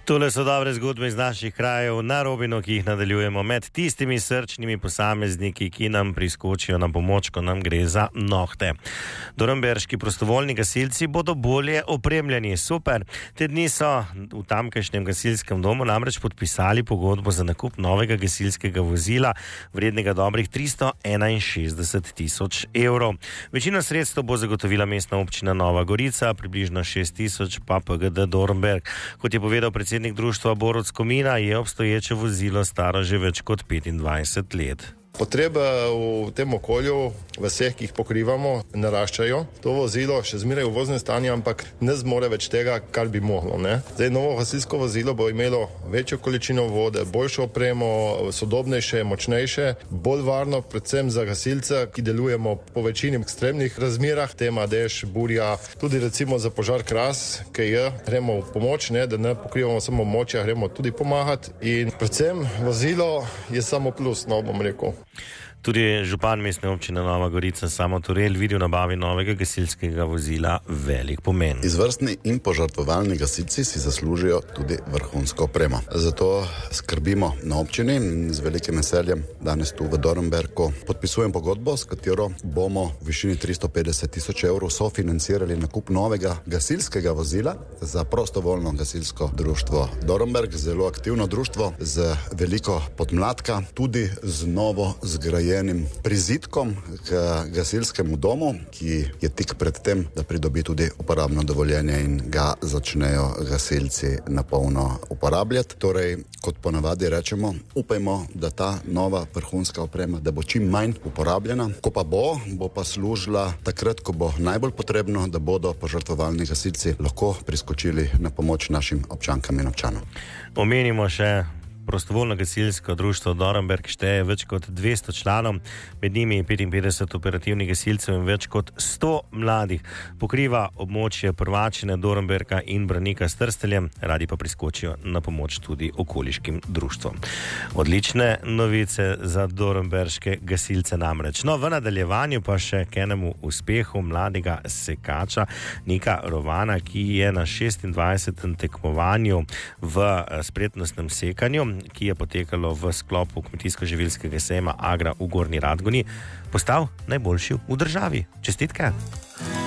Tole so dobre zgodbe iz naših krajev na Robinu, ki jih nadaljujemo med tistimi srčnimi posamezniki, ki nam priskočijo na pomoč, ko nam gre za nohte. Dornberški prostovoljni gasilci bodo bolje opremljeni. Super. Te dni so v tamkajšnjem gasilskem domu namreč podpisali pogodbo za nakup novega gasilskega vozila, vrednega dobrih 361 tisoč evrov. Večino sredstev bo zagotovila mestna občina Nova Gorica, približno 6 tisoč pa PGD Dornberg. Kot je povedal predsednik društva Borut Skomina, je obstoječe vozilo staro že več kot 25 let. Potrebe v tem okolju, v vseh, ki jih pokrivamo, naraščajo. To vozilo še zmeraj v voznem stanju, ampak ne zmore več tega, kar bi moglo. Zdaj, novo gasilsko vozilo bo imelo večjo količino vode, boljšo opremo, sodobnejše, močnejše, bolj varno, predvsem za gasilce, ki delujemo po večini ekstremnih razmerah, tema dež, burja, tudi recimo za požar Kras, ki gremo v pomoč, da ne pokrivamo samo območja, gremo tudi pomagati in predvsem vozilo je samo plus, bom rekel. Tudi župan mestne občine Nova Gorica Samo Turel vidi v nabavi novega gasilskega vozila velik pomen. Izvrstni in požrtvovalni gasilci si zaslužijo tudi vrhunsko opremo. Zato skrbimo na občini in z velikim veseljem danes tu v Dornberku podpisujem pogodbo, s katero bomo v višini 350 tisoč evrov sofinancirali nakup novega gasilskega vozila za prostovoljno gasilsko društvo Dornberg, zelo aktivno društvo z veliko podmladka, tudi z novo zgrajenim prizidkom k gasilskemu domu, ki je tik pred tem, da pridobi tudi uporabno dovoljenje in ga začnejo gasilci na polno uporabljati. Torej, kot ponavadi rečemo, upajmo, da ta nova vrhunska oprema, da bo čim manj uporabljena. Ko pa bo pa služila takrat, ko bo najbolj potrebno, da bodo požrtvovalni gasilci lahko priskočili na pomoč našim občankam in občanom. Omenimo še prostovoljno gasilsko društvo Dornberg šteje več kot 200 članov, med njimi 55 operativnih gasilcev in več kot 100 mladih. Pokriva območje Prvačine, Dornberga in Branika s Trsteljem, radi pa priskočijo na pomoč tudi okoliškim društvom. Odlične novice za dornberške gasilce namreč. No, v nadaljevanju pa še k enemu uspehu mladega sekača Nika Rovana, ki je na 26. tekmovanju v spretnostnem sekanju, ki je potekalo v sklopu kmetijsko-živilskega sejma Agra v Gornji Radgoni, postal najboljši v državi. Čestitke!